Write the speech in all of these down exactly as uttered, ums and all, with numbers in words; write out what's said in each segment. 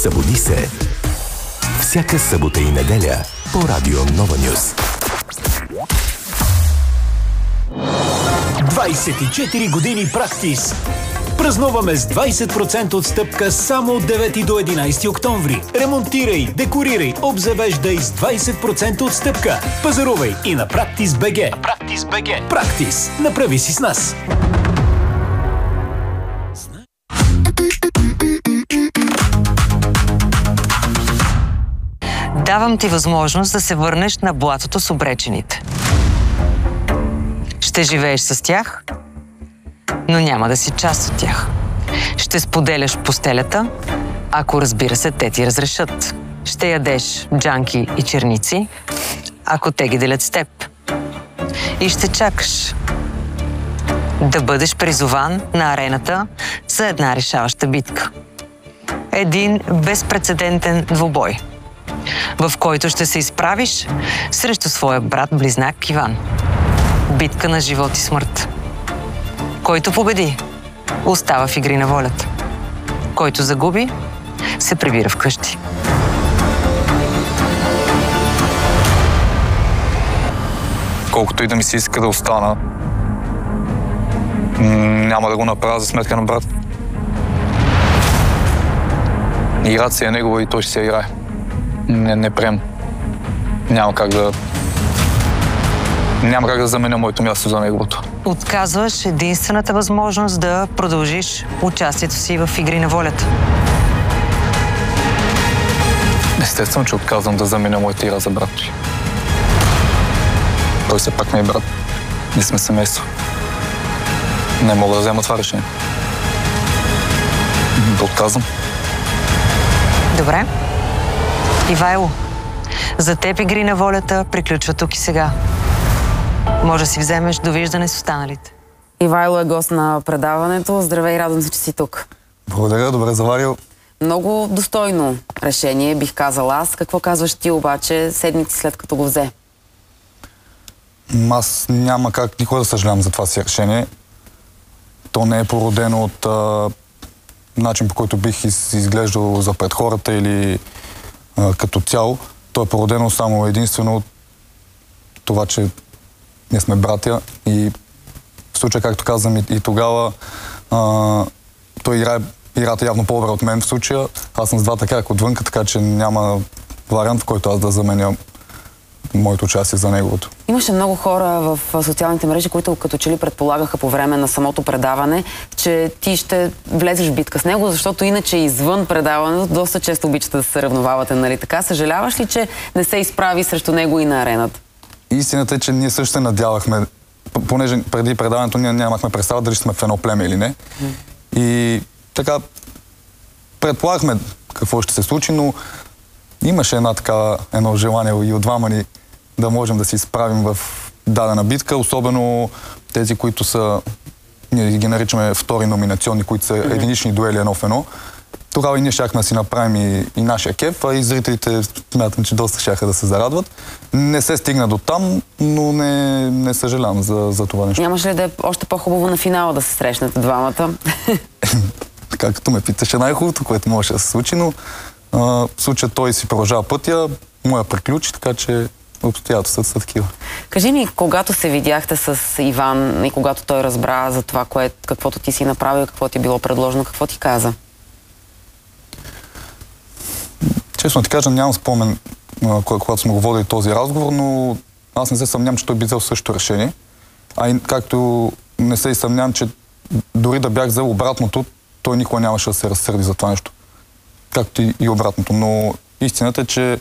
Събуди се. Всяка събота и неделя по Радио Нова Нюз. двайсет и четири години Практис. Празнуваме с двайсет процента отстъпка само от девети до единайсети октомври. Ремонтирай, декорирай, обзавеждай с двайсет процента отстъпка. Пазарувай и на Практис БГ. Практис БГ. Практис. Направи си с нас. Давам ти възможност да се върнеш на блатото с обречените. Ще живееш с тях, но няма да си част от тях. Ще споделяш постелята, ако, разбира се, те ти разрешат. Ще ядеш джанки и черници, ако те ги делят с теб. И ще чакаш да бъдеш призован на арената за една решаваща битка. Един безпрецедентен двубой, в който ще се изправиш срещу своя брат-близнак Иван. Битка на живот и смърт. Който победи, остава в игри на волята. Който загуби, се прибира вкъщи. Колкото и да ми се иска да остана, няма да го направя за сметка на брат. Играта си е негова и той ще се играе. Не, не прием. Няма как да... Няма как да заменя моето място за неговото. Отказваш единствената възможност да продължиш участието си в игри на волята. Естествено, че отказвам да заменя моята игра за брат. Той все пак не е брат. Ние сме семейство. Не мога да взема това решение. Да отказвам. Добре. Ивайло, за теб игри на волята приключва тук и сега. Може да си вземеш довиждане с останалите. Ивайло е гост на предаването. Здравей, радвам се, че си тук. Благодаря, добре заварил. Много достойно решение, бих казала аз. Какво казваш ти обаче седмици след като го взе? Аз няма как никога да съжалявам за това си решение. То не е породено от а, начин, по който бих из, изглеждал за пред хората или а, като цяло. То е породено само единствено от това, че ние сме братя и в случая, както казвам и, и тогава, а, той играе играта явно по-добре от мен в случая. Аз съм с двата крака отвънка, така че няма вариант, в който аз да заменя моето участие за неговото. Имаше много хора в социалните мрежи, които като че ли предполагаха по време на самото предаване, че ти ще влезеш в битка с него, защото иначе извън предаването доста често обичате да се съревновавате, нали така? Съжаляваш ли, че не се изправи срещу него и на арената? Истината е, че ние също се надявахме, понеже преди предаването ние нямахме представа дали сме в едно племе или не. Mm. И така, предполагахме какво ще се случи, но имаше една така, едно желание и от двама ни да можем да се изправим в дадена битка, особено тези, които са, ние ги наричаме втори номинационни, които са mm-hmm. единични дуели едно в едно. Тогава и ние щяхме да си направим и, и нашия кеф, а и зрителите смятам, че доста щяха да се зарадват. Не се стигна до там, но не, не съжалявам за, за това нещо. Нямаше ли да е още по-хубаво на финала да се срещнете двамата? Така като ме питаше най-хубавото, което можеше да се случи, но а, в случая той си продължава пътя, моя приключи, така че обстоятелствата са такива. Кажи ми, когато се видяхте с Иван и когато той разбра за това, кое, каквото ти си направил, какво ти е било предложено, какво ти каза? Честно ти кажа, нямам спомен, когато сме го водили този разговор, но аз не се съмнявам, че той би взел същото решение. А и както не се и съмнявам, че дори да бях взел обратното, той никога нямаше да се разсърди за това нещо. Както и обратното. Но истината е, че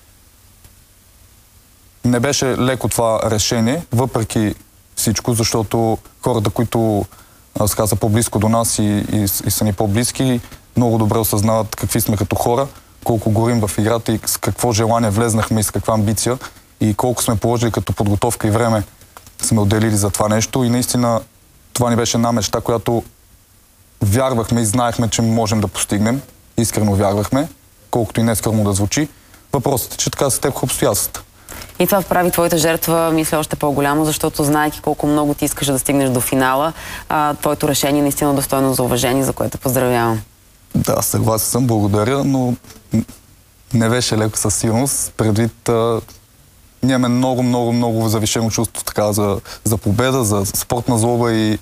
не беше леко това решение, въпреки всичко, защото хората, които ска, са по-близко до нас и, и, и са ни по-близки, много добре осъзнават какви сме като хора, колко горим в играта и с какво желание влезнахме и с каква амбиция и колко сме положили като подготовка и време сме отделили за това нещо. И наистина това ни беше една мечта, която вярвахме и знаехме, че можем да постигнем. Искрено вярвахме, колкото и нескромно да звучи. Въпросът е, че така се стекоха обстоятелствата. И това прави твоята жертва, мисля, още по-голямо, защото знаейки колко много ти искаш да стигнеш до финала, а, твоето решение е наистина достойно за уважение, за което поздравявам. Да, съгласен съм, благодаря, но не беше леко със сигурност, предвид а, ние имаме много, много, много завишено чувство така, за, за победа, за спортна злоба и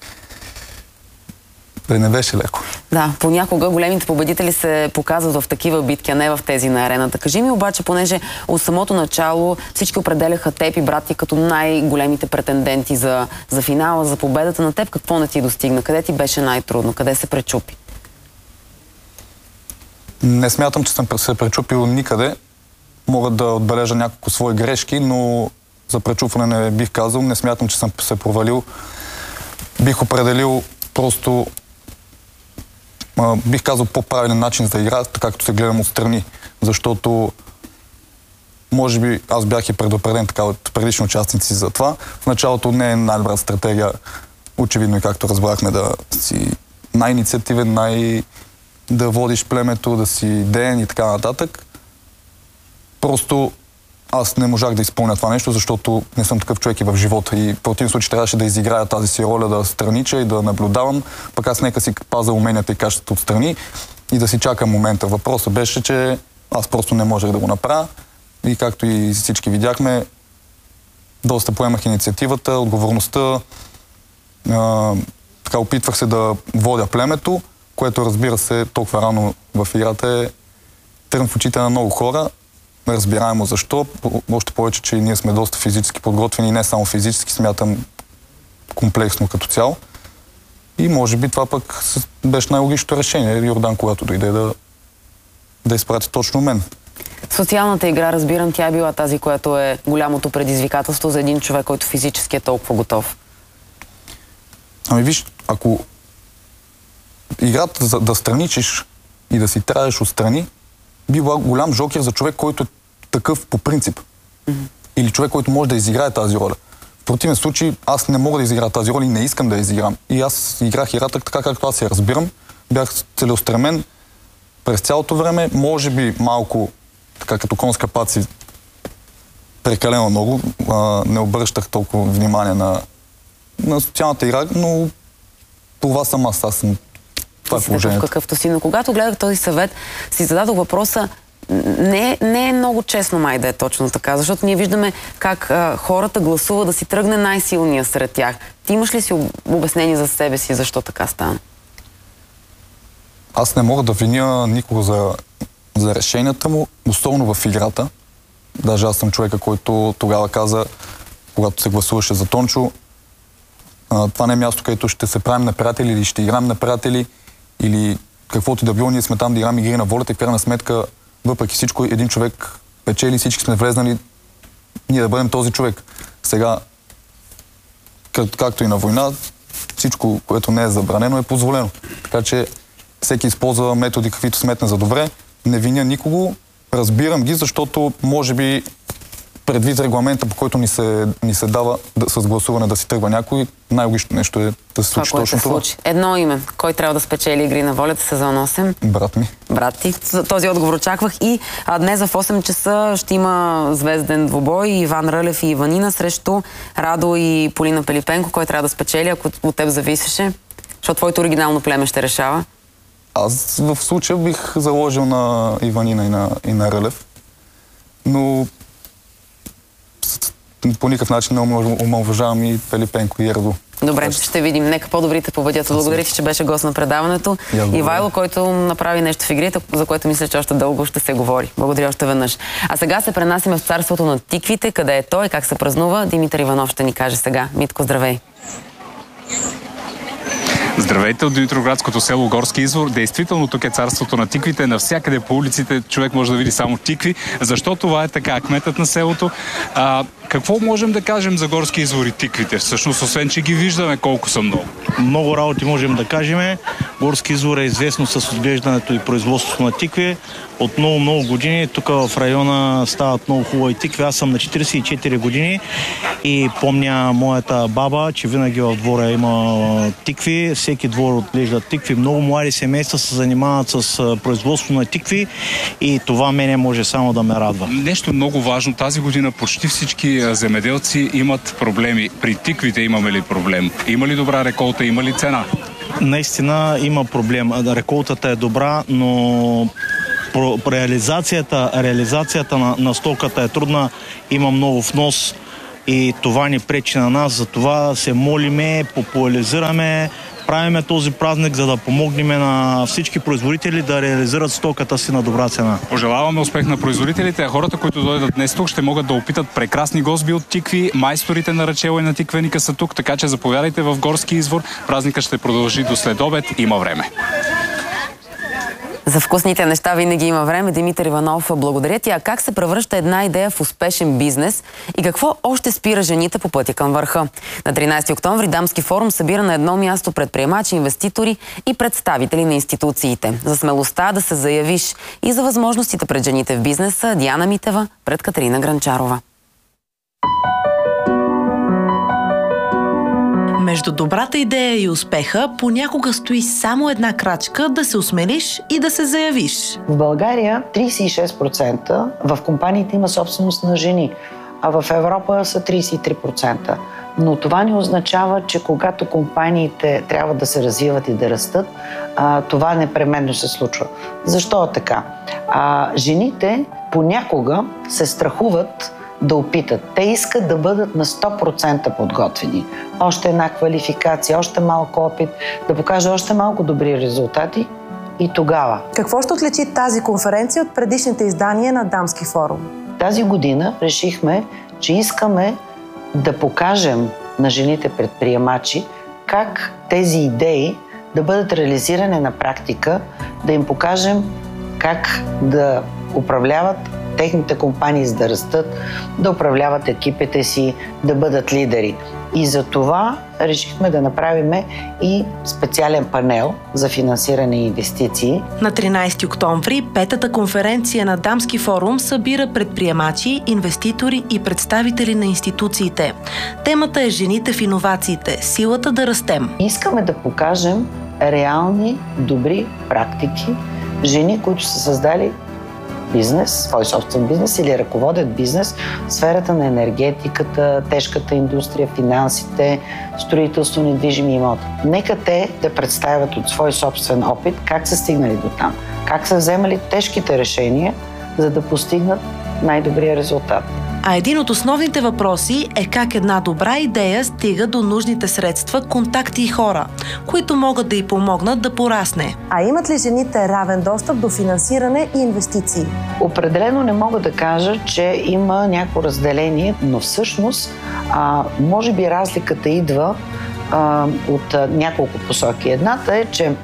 не беше леко. Да, понякога големите победители се показват в такива битки, а не в тези на арената. Кажи ми обаче, понеже от самото начало всички определяха теб и брат ти като най-големите претенденти за, за финала, за победата на теб, какво не ти достигна? Къде ти беше най-трудно? Къде се пречупи? Не смятам, че съм се пречупил никъде. Мога да отбележа няколко свои грешки, но за пречупване не бих казал. Не смятам, че съм се провалил. Бих определил просто, а, бих казал, по-правилен начин за игра, така както се гледам отстрани. Защото, може би, аз бях и предупреден така от предишни участници за това. В началото не е най-добра стратегия, очевидно и както разбрахме, да си най-инициативен, най- да водиш племето, да си ден и така нататък. Просто аз не можах да изпълня това нещо, защото не съм такъв човек и в живота. И в противен случай трябваше да изиграя тази си роля, да странича и да наблюдавам. Пък аз нека си пазя уменията и качествата отстрани и да си чакам момента. Въпросът беше, че аз просто не можех да го направя. И както и всички видяхме, доста поемах инициативата, отговорността. А, така опитвах се да водя племето, което, разбира се, толкова рано в играта е трън в очите на много хора. Разбираемо защо. Още повече, че и ние сме доста физически подготвени, не само физически, смятам комплексно като цяло. И може би това пък беше най-логичното решение. Йордан, когато дойде да, да изпрати точно мен. Социалната игра, разбирам, тя е била тази, която е голямото предизвикателство за един човек, който физически е толкова готов. Ами виж, ако играта за да страничиш и да си траеш отстрани, би била голям жокер за човек, който е такъв по принцип. Mm-hmm. Или човек, който може да изиграе тази роля. В противен случай аз не мога да изиграя тази роля и не искам да я изиграм. И аз играх играта така, както аз я разбирам. Бях целеустремен през цялото време. Може би малко, така като кон с капаци, прекалено много. А, не обръщах толкова внимание на, на социалната игра, но това съм аз. Аз съм това е положението. Какъвто си. Но когато гледах този съвет, си зададох въпроса, не, не е много честно май да е точно така, защото ние виждаме как а, хората гласуват да си тръгне най-силния сред тях. Ти имаш ли си обяснение за себе си, защо така стана? Аз не мога да виня никого за, за решенията му, особено в играта. Даже аз съм човека, който тогава каза, когато се гласуваше за Тончо, а, това не е място, където ще се правим на приятели или ще играем на приятели, или каквото и да било, ние сме там да играем игри на волята и в крайна сметка, въпреки всичко, един човек печели, всички сме влезнали ние да бъдем този човек. Сега, как, както и на война, всичко, което не е забранено, е позволено. Така че всеки използва методи, каквито сметне за добре. Не виня никого, разбирам ги, защото може би предвид регламента, по който ни се, ни се дава да, с гласуване да си тръгва някой, най-логично нещо е да се случи това, точно това. Случи. Едно име. Кой трябва да спечели игри на волята сезон осем? Брат ми. Брат ти. Този отговор очаквах. И а, днес в осем часа ще има звезден двубой. Иван Рълев и Иванина срещу Радо и Полина Пилипенко. Кой трябва да спечели, ако от теб зависеше? Защото твоето оригинално племе ще решава. Аз в случая бих заложил на Иванина и на, и на Рълев. Но по никакъв начин не омалважавам и Пилипенко и Радо. Добре, ще видим. Нека по-добрите победят. Благодаря ти, че беше гост на предаването. Ивайло, който направи нещо в игрите, за което мисля, че още дълго ще се говори. Благодаря още веднъж. А сега се пренасиме в царството на тиквите. Къде е той, как се празнува? Димитър Иванов ще ни каже сега. Митко, здравей! Здравейте от Димитровградското село Горски извор. Действително тук е царството на тиквите. Навсякъде по улиците човек може да види само тикви. Защо това е така? Кметът на селото. А, какво можем да кажем за Горски извор и тиквите? Всъщност, освен че ги виждаме, колко са много. Много работи можем да кажем. Горски извор е известно с отглеждането и производството на тикви. От много-много години тук в района стават много хубави тикви. Аз съм на четиридесет и четири години и помня моята баба, че винаги в двора има тикви. Всеки двор отглежда тикви. Много млади семейства се занимават с производство на тикви и това мене може само да ме радва. Нещо много важно. Тази година почти всички земеделци имат проблеми. При тиквите имаме ли проблем? Има ли добра реколта? Има ли цена? наистина има проблем. Реколтата е добра, но реализацията, реализацията на, на стоката е трудна. Има много внос и това ни пречи на нас. Затова се молиме, популяризираме, правиме този празник, за да помогнем на всички производители да реализират стоката си на добра цена. Пожелаваме успех на производителите, а хората, които дойдат днес тук, ще могат да опитат прекрасни гозби от тикви. Майсторите на рачела и на тиквеника са тук, така че заповядайте в Горски извор. Празникът ще продължи до следобед. Има време. За вкусните неща винаги има време. Димитър Иванов, благодаря ти. А как се превръща една идея в успешен бизнес и какво още спира жените по пътя към върха? На тринайсети октомври Дамски форум събира на едно място предприемачи, инвеститори и представители на институциите. За смелостта да се заявиш и за възможностите пред жените в бизнеса, Диана Митева пред Катерина Гранчарова. Между добрата идея и успеха понякога стои само една крачка да се осмелиш и да се заявиш. В България трийсет и шест процента в компаниите има собственост на жени, а в Европа са трийсет и три процента. Но това не означава, че когато компаниите трябва да се развиват и да растат, това непременно се случва. Защо е така? А, жените понякога се страхуват да опитат. Те искат да бъдат на сто процента подготвени. Още една квалификация, още малко опит, да покажа още малко добри резултати и тогава. Какво ще отличи тази конференция от предишните издания на Дамски форум? Тази година решихме, че искаме да покажем на жените предприемачи как тези идеи да бъдат реализирани на практика, да им покажем как да управляват техните компании, за да растат, да управляват екипите си, да бъдат лидери. И за това решихме да направим и специален панел за финансиране и инвестиции. На тринайсети октомври петата конференция на Дамски форум събира предприемачи, инвеститори и представители на институциите. Темата е жените в иновациите, силата да растем. Искаме да покажем реални, добри практики, жени, които са създали бизнес, свой собствен бизнес или ръководят бизнес в сферата на енергетиката, тежката индустрия, финансите, строителство, недвижими имоти. Нека те да представят от свой собствен опит как са стигнали до там, как са вземали тежките решения, за да постигнат най-добрия резултат. А един от основните въпроси е как една добра идея стига до нужните средства, контакти и хора, които могат да й помогнат да порасне. А имат ли жените равен достъп до финансиране и инвестиции? Определено не мога да кажа, че има някакво разделение, но всъщност а, може би разликата идва а, от а, няколко посоки. Едната е, че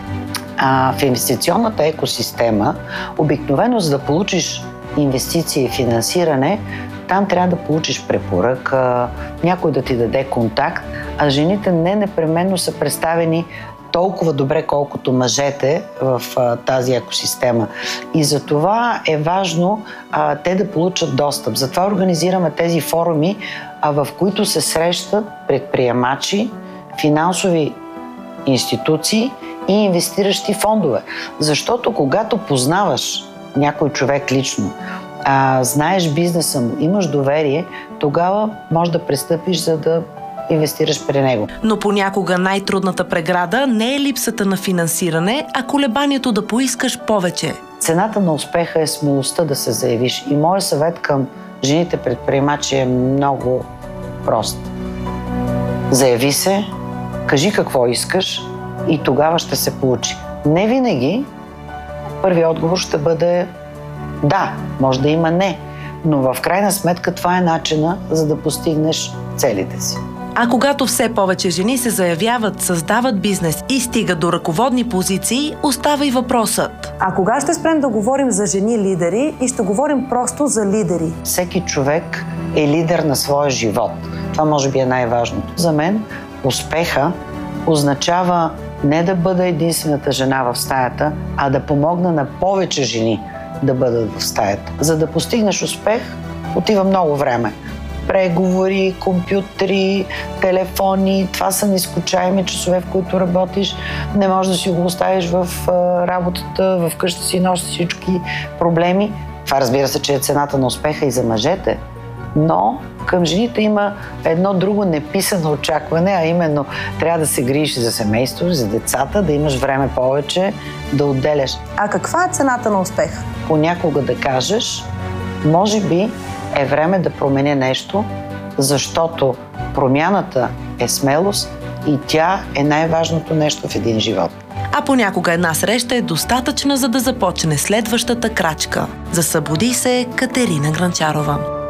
а, в инвестиционната екосистема обикновено, за да получиш инвестиции и финансиране, там трябва да получиш препоръка, някой да ти даде контакт, а жените не непременно са представени толкова добре, колкото мъжете в а, тази екосистема. И за това е важно а, те да получат достъп. Затова организираме тези форуми, а, в които се срещат предприемачи, финансови институции и инвестиращи фондове. Защото когато познаваш някой човек лично, а, знаеш бизнеса му, имаш доверие, тогава можеш да пристъпиш, за да инвестираш при него. Но понякога най-трудната преграда не е липсата на финансиране, а колебанието да поискаш повече. Цената на успеха е смелостта да се заявиш. И моят съвет към жените предприемачи е много прост. Заяви се, кажи какво искаш и тогава ще се получи. Не винаги първият отговор ще бъде да, може да има не, но в крайна сметка това е начина, за да постигнеш целите си. А когато все повече жени се заявяват, създават бизнес и стигат до ръководни позиции, остава и въпросът. А кога ще спрем да говорим за жени лидери и ще говорим просто за лидери? Всеки човек е лидер на своя живот. Това може би е най-важното. За мен успеха означава не да бъда единствената жена в стаята, а да помогна на повече жени да бъдат в стаята. За да постигнеш успех, отива много време. Преговори, компютри, телефони, това са нескучаеми часове, в които работиш. Не можеш да си го оставиш в работата, в къща си носиш всички проблеми. Това, разбира се, че е цената на успеха и за мъжете, Но към жените има едно друго неписано очакване, а именно трябва да се грижиш за семейство, за децата, да имаш време повече, да отделяш. А каква е цената на успех? Понякога да кажеш, може би е време да променя нещо, защото промяната е смелост и тя е най-важното нещо в един живот. А понякога една среща е достатъчна, за да започне следващата крачка. Засъбуди се Катерина Гранчарова.